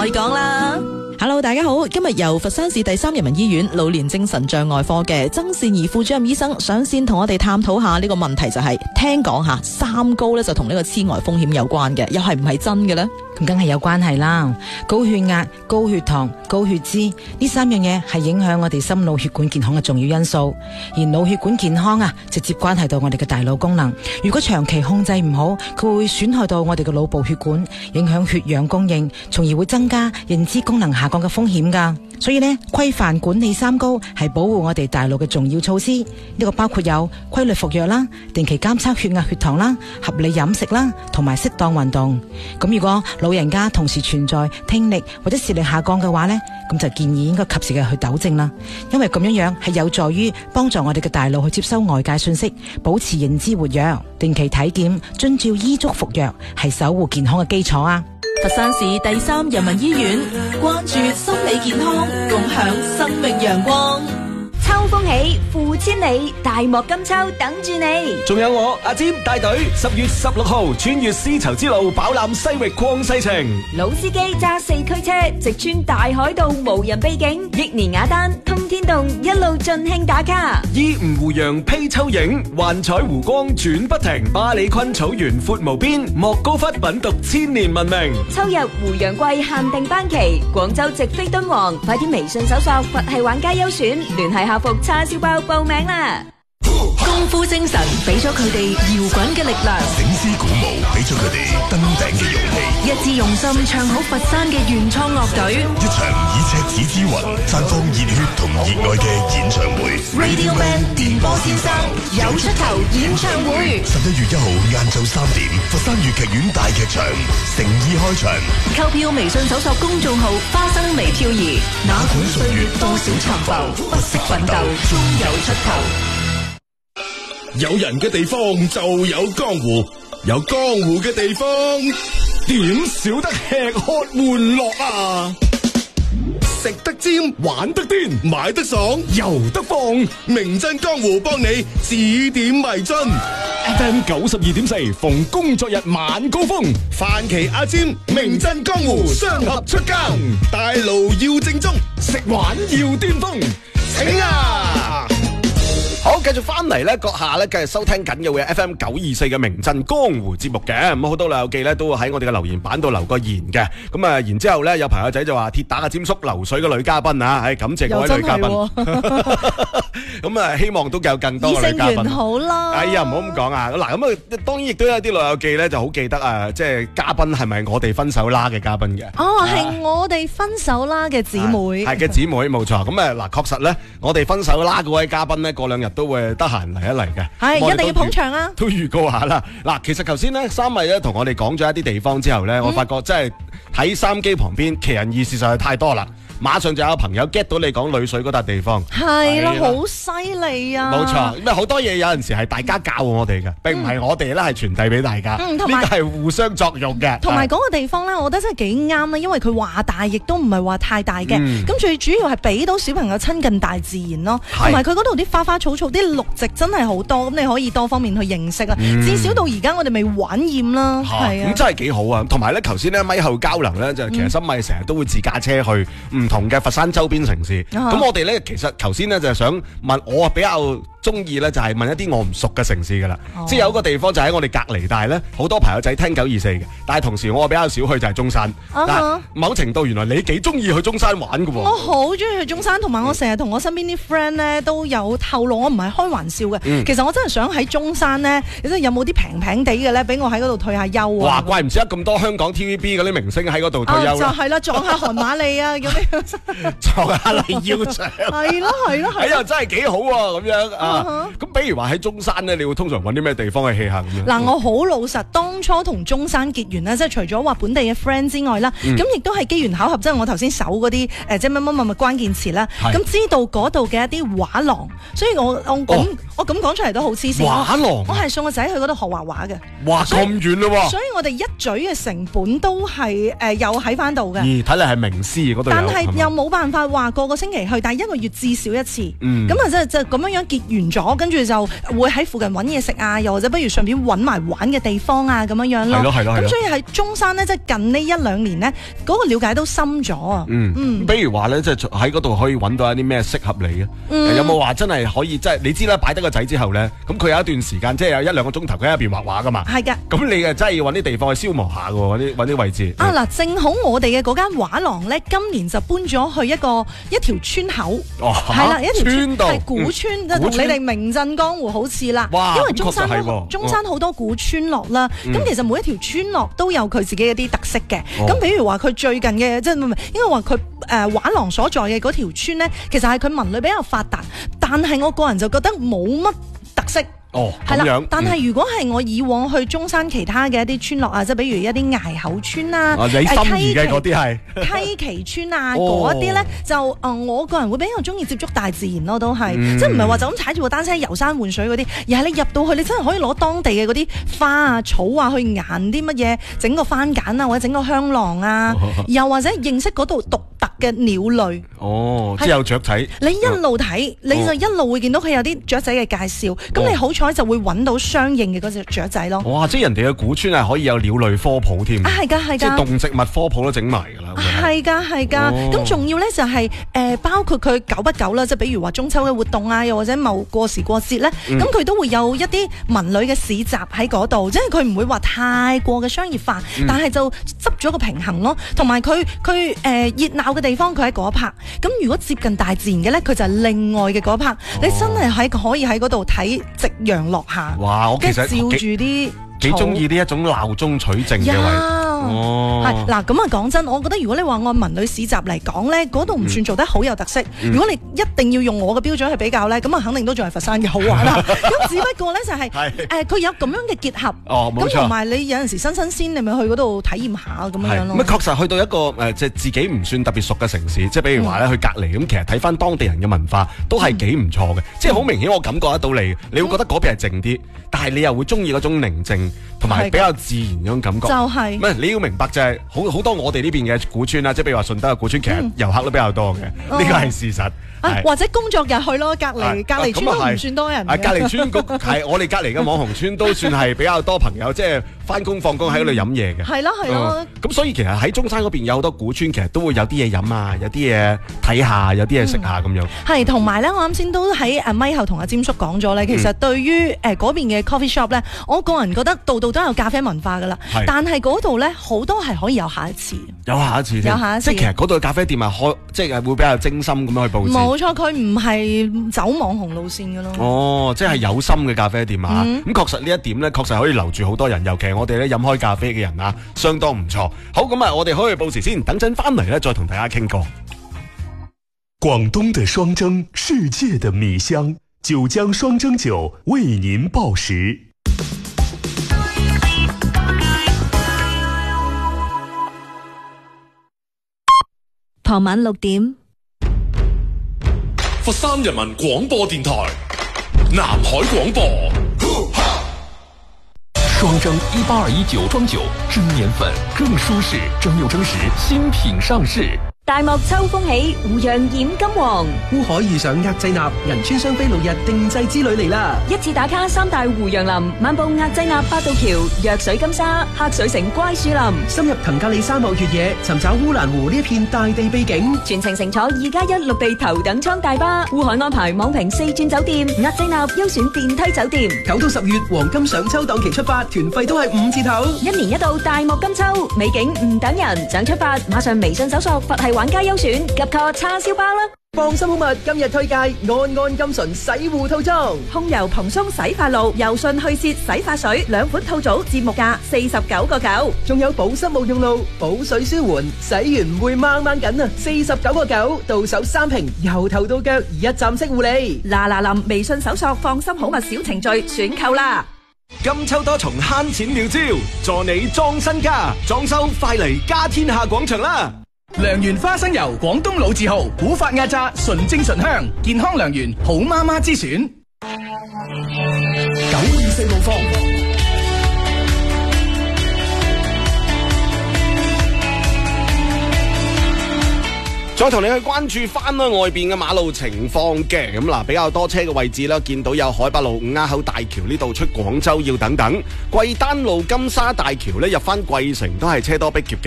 你講啦。 Hello， 大家好，今日由佛山市第三人民醫院老年精神障礙科嘅曾善儀副主任醫生上線同我哋探討下呢個問題，就係聽講下三高咧就同呢個痴呆風險有關嘅，又係唔係真嘅呢？ 咁梗係有關係啦，高血壓、高血糖、高血脂呢三樣嘢係影響我哋心腦血管健康嘅重要因素，而腦血管健康直接關係到我哋嘅大腦功能。如果長期控制唔好，佢會損害到我哋嘅腦部血管，影響血氧供應，從而會增加認知功能下降嘅風險噶。所以呢，規範管理三高係保護我哋大腦嘅重要措施。呢個包括有規律服藥啦、定期監測血壓血糖啦、合理飲食啦，同埋適當運動。咁如果老人家同時存在聽力或者視力下降嘅話呢，咁就建議應該及時嘅去糾正啦。因為咁樣係有助於幫助我哋嘅大腦去接收外界信息，保持認知活躍。定期體檢，遵照醫囑服藥，係守護健康嘅基礎啊！ 佛山市第三人民醫院關注心理健康，共享生命陽光。 秋風起，付千里，大漠金秋等住你。 仲有我阿占帶隊10月16號穿越絲綢之路，飽覽西域曠世情。 老司機揸4驅車，直穿大海道無人秘境，益年雅丹通天洞，一路盡興打卡。 依吳湖洋披秋影，幻彩湖光轉不停。巴里坤草原闊無邊，莫高窟品讀千年文明。 秋日湖洋季限定班期，廣州直飛敦煌，快啲微信搜索佛系玩家優選，聯繫客服叉燒包報名啦！ 功夫精神俾咗佢哋搖滾嘅力量， 醒獅鼓舞俾咗佢哋登頂嘅勇氣， 一致用心唱好佛山嘅原創樂隊， 一場以赤子之魂綻放熱血同熱愛嘅演唱會。 Radio Man 電波先生有出頭演唱會 11月1號晏晝3點，佛山粵劇院大劇場誠意開場。 購票微信搜索公眾號花生微漂移，哪管歲月多少沉浮，不惜奮鬥終有出頭。 有人嘅地方就有江湖，有江湖嘅地方點少得吃喝玩樂啊！食得尖，玩得癲，買得爽，遊得放，名震江湖幫你指點迷津。FM 92.4，逢工作日晚高峰，范琪阿尖名震江湖，雙俠出更，大路要正宗，食玩要巔峰，請啊！ 好，繼續翻嚟咧，閣下咧繼續收聽緊嘅會係 FM 924嘅名震江湖節目嘅。咁好多老友記咧都會喺我哋嘅留言板度留個言嘅。咁啊，然之後咧有朋友仔就話鐵打嘅尖叔流水嘅女嘉賓啊，係感謝各位女嘉賓。咁啊，希望都有更多嘅女嘉賓。 好啦。 哎呀，唔好咁講啊！嗱，咁啊，當然亦都有啲老友記咧就好記得啊，即係嘉賓係咪我哋分手啦嘅嘉賓嘅？ 哦，係我哋分手啦嘅姊妹。 係嘅姊妹，冇錯。咁啊，嗱，確實咧，我哋分手啦嗰位嘉賓咧，過兩日都會得閒嚟一嚟嘅， 係一定要捧場啊！ 都預告下啦。嗱，其實頭先咧，三位咧同我哋講咗一啲地方之後咧，我發覺真係喺三機旁邊奇人異事實在太多啦。馬上就有朋友 get 到你講女水嗰笪地方， 係啦，好犀利啊！ 冇錯，因為好多嘢有陣時係大家教我哋嘅，並唔係我哋咧係傳遞俾大家，呢個係互相作用嘅。 同埋嗰個地方咧，我覺得真係幾啱啦，因為佢話大，亦都唔係話太大嘅。咁最主要係俾到小朋友親近大自然咯，同埋佢嗰度啲花花草草、啲綠植真係好多，咁你可以多方面去認識啊。至少到而家我哋未玩厭啦，係啊， 咁真係幾好啊！同埋咧，頭先咧咪後交流咧，就其實心米成日都會自駕車去唔同嘅佛山周邊城市，咁我哋咧其實頭先咧就係想問我比較中意咧就係問一啲我唔熟嘅城市噶啦，即係有一個地方就喺我哋隔離，但係咧好多朋友仔聽924嘅，但係同時我比較少去就係中山。但某程度原來你幾中意去中山玩㗎喎？ 我好中意去中山，同埋我成日同我身邊啲 friend 咧都有透露，我唔係開玩笑嘅。其實我真係想喺中山咧，即係有冇啲平平地嘅咧，俾我喺嗰度退下休啊！ 哇，怪唔知得咁多香港 TVB 嗰啲明星喺嗰度退休啦。 就係啦，撞下韓馬利啊，咁樣撞下黎耀祥。 係咯係咯係。 哎呀，真係幾好喎！咁樣啊，咁比如話喺中山咧，你會通常揾啲咩地方去 hea 下咁樣？ 嗱，我好老實，當初同中山結緣咧，即係除咗話本地嘅 friend 之外啦，咁亦都係機緣巧合，即係我頭先搜嗰啲即係乜乜乜乜關鍵詞啦，咁知道嗰度嘅一啲畫廊，所以我咁講出嚟都好黐線。 畫廊， 我係送個仔去嗰度學畫畫嘅。 哇，咁遠嘞喎！ 所以我哋一嘴嘅成本都係有喺翻度嘅。 睇嚟係名師嗰度。 但係又冇辦法話個個星期去，但係一個月至少一次。咁啊，即係咁樣結緣完咗，跟住就會喺附近揾嘢食啊，又或者不如順便揾埋玩嘅地方啊咁樣樣咯。 係咯。 咁所以喺中山咧，即係近呢1-2年咧，嗰個了解都深咗啊。 比如話咧，即係喺嗰度可以揾到一啲咩適合你嘅？有冇話真係可以即係你知啦，擺得個仔之後咧，咁佢有一段時間即係有1-2個鐘頭佢喺入邊畫畫噶嘛。係嘅。咁你真係要揾啲地方去消磨下嘅，揾啲位置。嗱， 正好我哋嘅嗰間畫廊咧，今年就搬咗去一條村口。係啦，一條村係古村，同你哋名震江湖好似啦。因為中山好多古村落啦，咁其實每一條村落都有佢自己一啲特色嘅。咁譬如話佢最近嘅，即係應該話佢畫廊所在嘅嗰條村咧，其實係佢文旅比較發達，但係我個人就覺得冇乜特色。係啦，但係如果係我以往去中山其他嘅一啲村落啊，即係比如一啲崖口村啊， 你心儀嘅嗰啲係溪岐村啊，嗰啲咧就我個人會比較中意接觸大自然咯，都係即係唔係話就咁踩住個單車遊山玩水嗰啲，而係你入到去，你真係可以攞當地嘅嗰啲花啊草啊去研啲乜嘢，整個番梘啊或者整個香囊啊，又或者認識嗰度獨特嘅鳥類。 即係有雀仔。 你一路睇，你就一路會見到佢有啲雀仔嘅介紹，咁你好彩就會揾到相應嘅嗰隻雀仔咯。 哇！即係人哋嘅古村係可以有鳥類科普添。 係㗎。 即係動植物科普都整埋㗎啦。 係㗎。咁仲要咧就係包括佢久不久啦，即係比如話中秋嘅活動啊，又或者某過時過節咧，咁佢都會有一啲文旅嘅市集喺嗰度，即係佢唔會話太過嘅商業化，但係就執咗個平衡咯。同埋佢熱鬧嘅地方，佢喺嗰一 part。咁如果接近大自然嘅咧，佢就係另外嘅嗰一 part。你真係可以喺嗰度睇夕陽落下。 哇！我其實照住啲幾中意呢一種鬧中取靜嘅位。 係嗱，咁啊講真，我覺得如果你話按文旅市集嚟講咧，嗰度唔算做得好有特色。如果你一定要用我嘅標準去比較咧，咁啊肯定都仲係佛山嘅好玩啦。咁只不過咧就係佢有咁樣嘅結合。咁同埋你有陣時新鮮，你咪去嗰度體驗下咁樣咯。 咁確實去到一個即係自己唔算特別熟嘅城市，即係比如話咧去隔離咁，其實睇翻當地人嘅文化都係幾唔錯嘅。即係好明顯，我感覺得到你會覺得嗰邊係靜啲，但係你又會中意嗰種寧靜同埋比較自然嗰種感覺。就係唔係你要明白就係好多我哋呢邊嘅古村啦，即係譬如話順德嘅古村，其實遊客都比較多嘅，呢個係事實。 或者工作日去咯，隔離村都唔算多人。 隔離村係我哋隔離嘅網紅村都算係比較多朋友，即係翻工放工喺嗰度飲嘢嘅。係咯。 咁所以其實喺中山嗰邊有好多古村，其實都會有啲嘢飲啊，有啲嘢睇下，有啲嘢食下咁樣。係同埋咧，我啱先都喺咪後同阿詹叔講咗咧，其實對於嗰邊嘅 coffee shop 咧，我個人覺得度度都有咖啡文化噶啦。但係嗰度咧好多係可以有下一次。有下一次。即係其實嗰度嘅咖啡店係即係會比較精心咁樣去佈置。冇錯，佢唔係走網紅路線嘅咯。即係有心嘅咖啡店啊！咁確實呢一點咧，確實可以留住好多人，尤其係我哋咧飲開咖啡嘅人啊，相當唔錯。好，咁啊，我哋可以報時先，等陣翻嚟咧，再同大家傾過。 廣東的雙蒸，世界的米香，九江雙蒸酒為您報時。 傍晚6點。 佛山人民廣播電台南海廣播， 雙蒸1821酒莊酒，蒸年粉更舒適，蒸餾蒸時新品上市。 大漠秋風起，湖洋染金黃。 烏海遇上額濟納銀川雙飛6日定製之旅嚟啦！ 一次打卡3大湖洋林，漫步額濟納八道橋、藥水金沙、黑水城乖樹林， 深入騰格里沙漠越野，尋找烏蘭湖呢一片大地秘境。 全程乘坐2+1陸地頭等艙大巴，烏海安排網評4轉酒店，額濟納優選電梯酒店。 9到10月黃金賞秋檔期出發，團費都係5字頭。 一年一度大漠金秋，美景唔等人，想出發馬上微信搜索佛系玩家優選，急 call 叉燒包啦！ 放心好物，今日推介安金醇洗護套裝， 控油蓬鬆洗髮露、柔順去屑洗髮水兩款套組，節目價49.9， 仲有保濕沐用露、補水舒緩，洗完唔會掹掹緊啊！49.9，到手3瓶，由頭到腳一站式護理。 嗱臨，微信搜索放心好物小程序選購啦！ 金秋多重慳錢妙招，助你裝身家，裝修快嚟家天下廣場啦！ 良緣花生油，廣東老字號，古法壓榨，純正醇香，健康良緣，好媽媽之選。924路況。 再同你去關注翻啦外邊嘅馬路情況嘅，咁嗱比較多車嘅位置啦，見到有海北路伍丫口大橋呢度出廣州要等等，貴丹路金沙大橋咧入翻桂城都係車多逼夾嘅。